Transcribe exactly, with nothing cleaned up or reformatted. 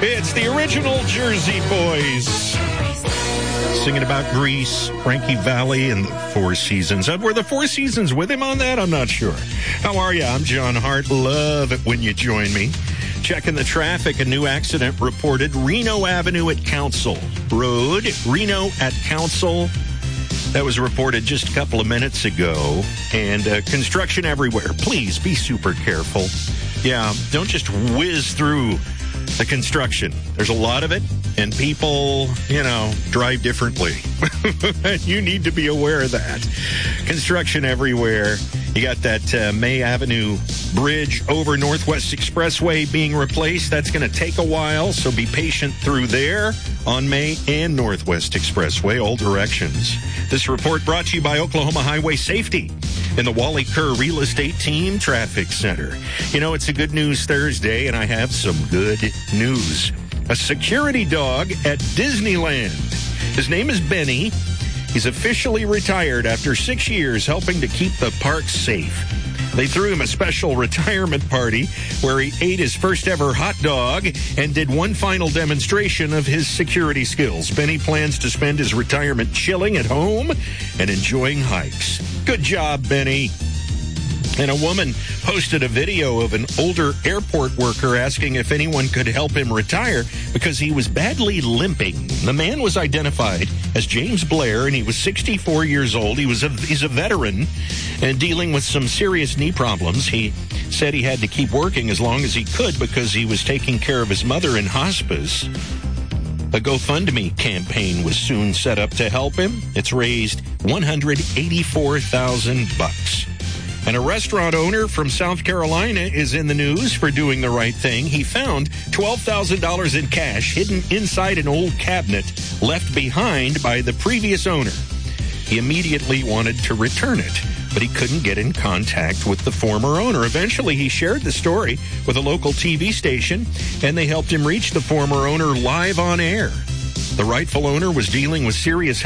It's the original Jersey Boys singing about Greece, Frankie Valli, and the Four Seasons. Uh, Were the Four Seasons with him on that? I'm not sure. How are you? I'm John Hart. Love it when you join me. Checking the traffic, a new accident reported. Reno Avenue at Council Road. Reno at Council. That was reported just a couple of minutes ago. And uh, construction everywhere. Please be super careful. Yeah, don't just whiz through the construction. There's a lot of it, and people, you know, drive differently. You need to be aware of that. Construction everywhere. You got that uh, May Avenue bridge over Northwest Expressway being replaced. That's going to take a while, so be patient through there on May and Northwest Expressway, all directions. This report brought to you by Oklahoma Highway Safety and the Wally Kerr Real Estate Team Traffic Center. You know, it's a Good News Thursday, and I have some good news. A security dog at Disneyland. His name is Benny. He's officially retired after six years helping to keep the park safe. They threw him a special retirement party where he ate his first ever hot dog and did one final demonstration of his security skills. Benny plans to spend his retirement chilling at home and enjoying hikes. Good job, Benny. And a woman posted a video of an older airport worker asking if anyone could help him retire because he was badly limping. The man was identified as James Blair, and he was sixty-four years old. He was a, he's a veteran and dealing with some serious knee problems. He said he had to keep working as long as he could because he was taking care of his mother in hospice. A GoFundMe campaign was soon set up to help him. It's raised one hundred eighty-four thousand bucks. And a restaurant owner from South Carolina is in the news for doing the right thing. He found twelve thousand dollars in cash hidden inside an old cabinet left behind by the previous owner. He immediately wanted to return it, but he couldn't get in contact with the former owner. Eventually, he shared the story with a local T V station, and they helped him reach the former owner live on air. The rightful owner was dealing with serious